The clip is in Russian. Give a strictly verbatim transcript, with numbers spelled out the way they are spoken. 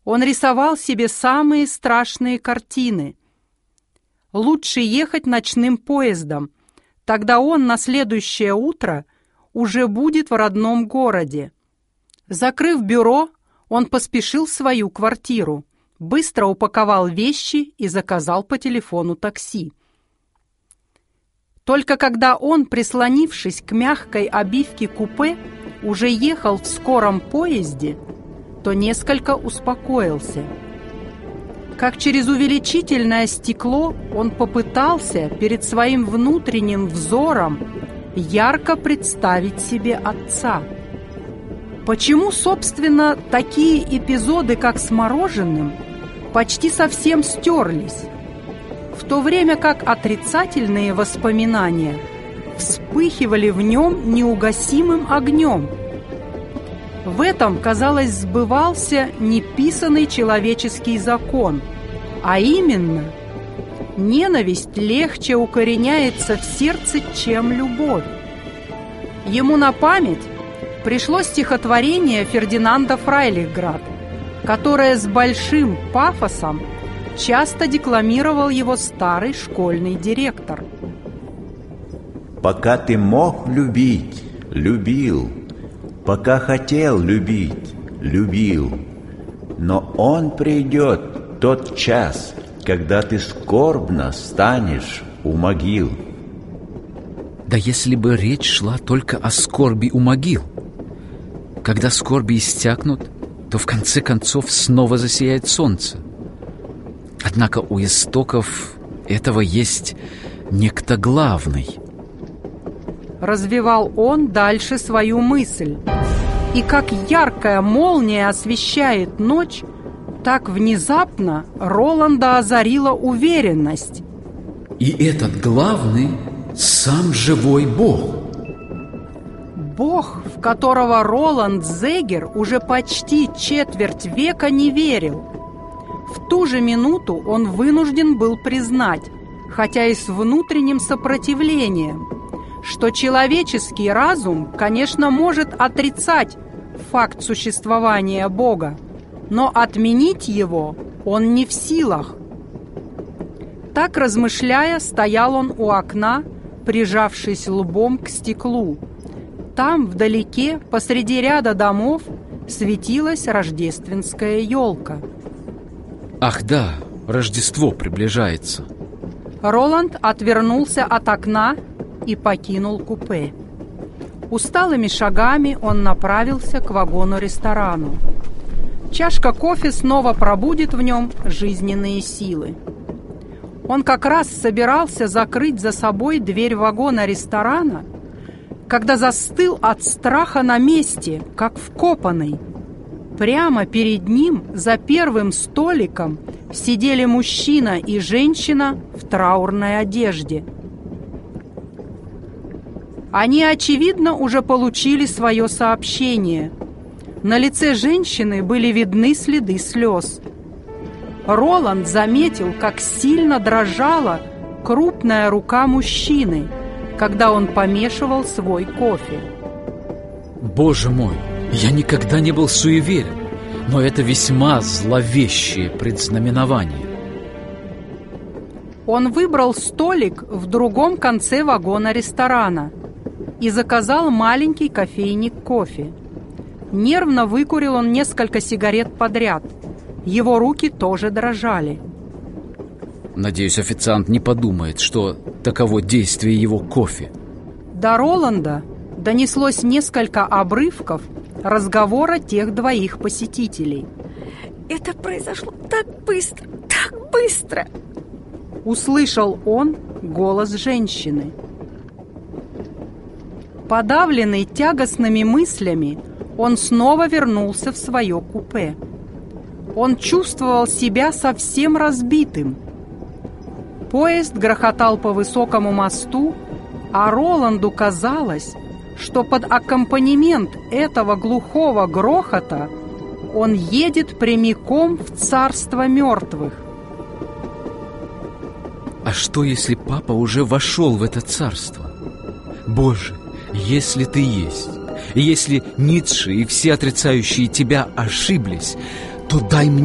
Он рисовал себе самые страшные картины. Лучше ехать ночным поездом, тогда он на следующее утро уже будет в родном городе. Закрыв бюро, он поспешил в свою квартиру, быстро упаковал вещи и заказал по телефону такси. Только когда он, прислонившись к мягкой обивке купе, уже ехал в скором поезде, то несколько успокоился. Как через увеличительное стекло он попытался перед своим внутренним взором ярко представить себе отца. Почему, собственно, такие эпизоды, как с мороженым, почти совсем стерлись, в то время как отрицательные воспоминания вспыхивали в нем неугасимым огнем? В этом, казалось, сбывался неписанный человеческий закон, а именно, ненависть легче укореняется в сердце, чем любовь. Ему на память пришло стихотворение Фердинанда Фрейлихград, которое с большим пафосом часто декламировал его старый школьный директор. «Пока ты мог любить, любил, пока хотел любить, любил, но он придет, тот час, когда ты скорбно станешь у могил». Да если бы речь шла только о скорби у могил. Когда скорби иссякнут, то в конце концов снова засияет солнце. Однако у истоков этого есть некто главный. Развивал он дальше свою мысль. И как яркая молния освещает ночь, так внезапно Роланда озарила уверенность. И этот главный сам живой Бог. Бог, в которого Роланд Зегер уже почти четверть века не верил. В ту же минуту он вынужден был признать, хотя и с внутренним сопротивлением, что человеческий разум, конечно, может отрицать факт существования Бога, но отменить его он не в силах. Так, размышляя, стоял он у окна, прижавшись лбом к стеклу. Там, вдалеке, посреди ряда домов, светилась рождественская елка. Ах да, Рождество приближается. Роланд отвернулся от окна и покинул купе. Усталыми шагами он направился к вагону-ресторану. Чашка кофе снова пробудит в нем жизненные силы. Он как раз собирался закрыть за собой дверь вагона-ресторана, когда застыл от страха на месте, как вкопанный. Прямо перед ним, за первым столиком, сидели мужчина и женщина в траурной одежде. Они, очевидно, уже получили свое сообщение. На лице женщины были видны следы слез. Роланд заметил, как сильно дрожала крупная рука мужчины, когда он помешивал свой кофе. Боже мой, я никогда не был суеверен, но это весьма зловещее предзнаменование. Он выбрал столик в другом конце вагона ресторана и заказал маленький кофейник кофе. Нервно выкурил он несколько сигарет подряд. Его руки тоже дрожали. Надеюсь, официант не подумает, что таково действие его кофе. До Роланда донеслось несколько обрывков разговора тех двоих посетителей. «Это произошло так быстро, так быстро!» Услышал он голос женщины. Подавленный тягостными мыслями, он снова вернулся в свое купе. Он чувствовал себя совсем разбитым. Поезд грохотал по высокому мосту, а Роланду казалось, что под аккомпанемент этого глухого грохота он едет прямиком в царство мертвых. А что, если папа уже вошел в это царство? Боже, если ты есть, и если Ницше и все отрицающие тебя ошиблись, то дай мне